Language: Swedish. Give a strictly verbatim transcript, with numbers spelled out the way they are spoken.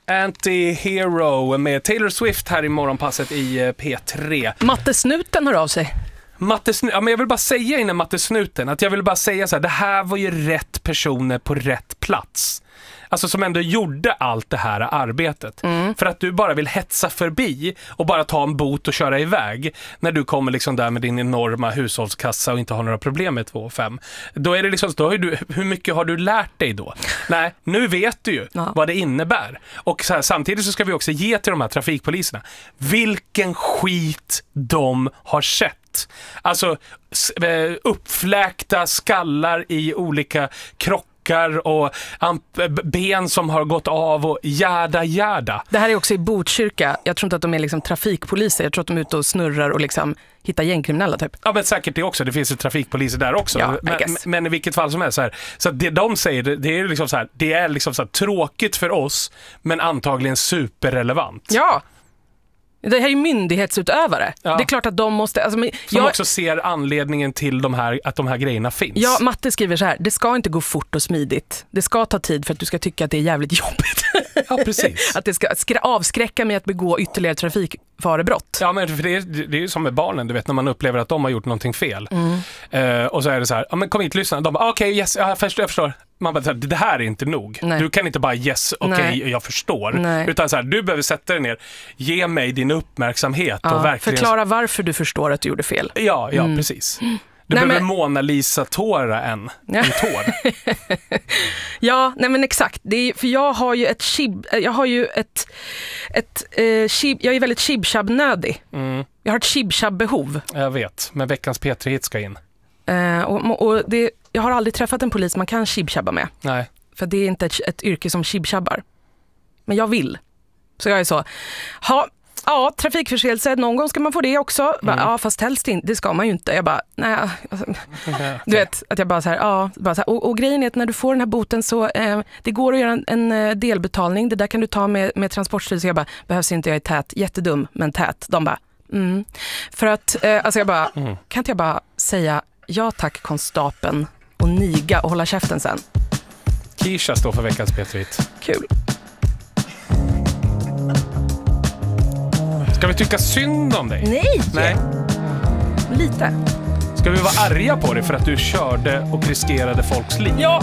Anti-Hero med Taylor Swift här i morgonpasset i P tre. Matte Snuten hör av sig. Matte Snuten, ja, men jag vill bara säga innan Matte Snuten att jag vill bara säga så här, det här var ju rätt personer på rätt plats. Alltså som ändå gjorde allt det här arbetet. Mm. För att du bara vill hetsa förbi och bara ta en bot och köra iväg när du kommer liksom där med din enorma hushållskassa och inte har några problem med två och fem. Då är det liksom, då har du, hur mycket har du lärt dig då? Nej, nu vet du ju ja. vad det innebär. Och så här, samtidigt så ska vi också ge till de här trafikpoliserna vilken skit de har sett. Alltså uppfläkta skallar i olika krockar och ben som har gått av och jäda jäda. Det här är också i Botkyrka. Jag tror inte att de är liksom trafikpoliser. Jag tror att de är ute och snurrar och liksom hittar gängkriminella typ. Ja, men säkert det också. Det finns ju trafikpoliser där också. Ja, men, men i vilket fall som helst så här. Så det de säger, det är liksom så här, det är liksom så här tråkigt för oss men antagligen superrelevant. Ja. Det här är ju myndighetsutövare. Ja. Det är klart att de måste... Alltså, men, Som jag, också ser anledningen till de här, att de här grejerna finns. Ja, Matte skriver så här. Det ska inte gå fort och smidigt. Det ska ta tid för att du ska tycka att det är jävligt jobbigt. Ja, precis. Att det ska skra- avskräcka mig att begå ytterligare trafikfarebrott. Ja, men för det är, det är ju som med barnen, du vet, när man upplever att de har gjort någonting fel. Mm. Uh, och så är det så här, ja men kom hit, lyssna. De bara, okej, okay, yes, jag förstår, jag förstår. Man bara, det här är inte nog. Nej. Du kan inte bara, yes, okej, okay, jag förstår. Nej. Utan så här, du behöver sätta dig ner, ge mig din uppmärksamhet. Ja, och verkligen... Förklara varför du förstår att du gjorde fel. Ja, ja, mm. precis. Du nej, behöver men... Mona Lisa tåra en, ja. en tår. Ja, nej men exakt. Det är, för jag har ju ett chib, jag har ju ett, ett eh, chib, jag är väldigt chibchab-nödig. Mm. Jag har ett chibchab-behov. Jag vet, men veckans P tre-hit ska in. Eh, och och det, jag har aldrig träffat en polis man kan chibchabba med. Nej. För det är inte ett, ett yrke som chibchabbar. Men jag vill. Så jag är så, ha, ja, trafikförseelse, någon gång ska man få det också. Mm. Bara, ja, fast helst inte, det ska man ju inte. Jag bara, nej. Alltså, okay. Du vet, att jag bara så här, ja. Bara så här, och, och grejen är att när du får den här boten så, eh, det går att göra en, en delbetalning. Det där kan du ta med, med Transportstyrelsen. Jag bara, behövs inte, jag är tät. Jättedum, men tät. De bara, mm. För att, eh, alltså jag bara, mm. kan inte jag bara säga, ja tack konstapeln och niga och hålla käften sen. Kisha står för veckans P tre-hit. Kul. Ska vi tycka synd om dig? Nej! Nej. Lite. Ska vi vara arga på dig för att du körde och riskerade folks liv? Ja!